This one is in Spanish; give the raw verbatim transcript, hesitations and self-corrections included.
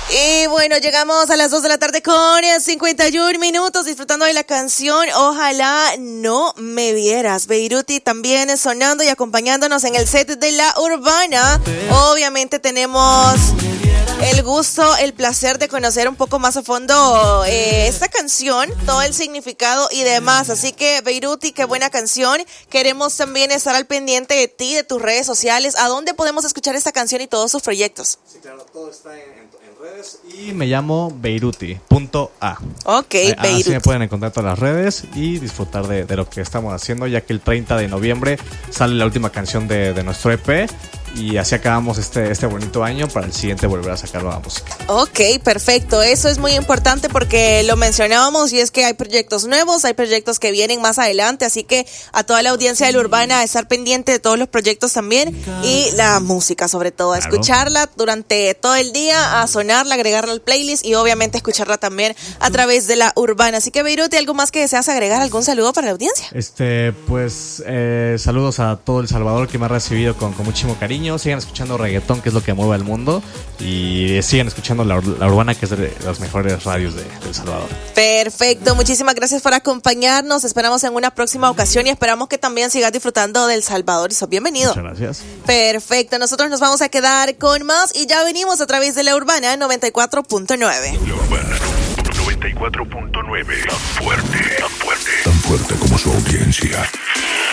Y bueno, llegamos a las dos de la tarde con cincuenta y un minutos disfrutando de la canción Ojalá No Me Vieras. Beiruti también sonando y acompañándonos en el set de La Urbana. Obviamente tenemos el gusto, el placer de conocer un poco más a fondo eh, esta canción, todo el significado y demás. Así que, Beiruti, qué buena canción. Queremos también estar al pendiente de ti, de tus redes sociales. ¿A dónde podemos escuchar esta canción y todos sus proyectos? Sí, claro, todo está en, en, en redes y me llamo Beiruti punto a. Ok, Beiruti. Así me pueden encontrar en todas las redes y disfrutar de, de lo que estamos haciendo, ya que el treinta de noviembre sale la última canción de, de nuestro E P. Y así acabamos este, este bonito año para el siguiente volver a sacar nueva música. Ok, perfecto. Eso es muy importante porque lo mencionábamos y es que hay proyectos nuevos, hay proyectos que vienen más adelante. Así que a toda la audiencia de La Urbana, estar pendiente de todos los proyectos también y la música sobre todo. A Claro. escucharla durante todo el día, a sonarla, agregarla al playlist y obviamente escucharla también a través de La Urbana. Así que, Beiruti, ¿algo más que deseas agregar? ¿Algún saludo para la audiencia? Este, pues, eh, saludos a todo El Salvador que me ha recibido con, con muchísimo cariño. Sigan escuchando reggaetón, que es lo que mueve al mundo. Y sigan escuchando La, Ur- la Urbana, que es de las mejores radios de, de El Salvador. Perfecto, muchísimas gracias por acompañarnos. Esperamos en una próxima ocasión y esperamos que también sigas disfrutando del Salvador y sos bienvenido. Muchas gracias. Perfecto, nosotros nos vamos a quedar con más y ya venimos a través de La Urbana noventa y cuatro punto nueve. La Urbana noventa y cuatro punto nueve. Tan fuerte, tan fuerte. Tan fuerte como su audiencia.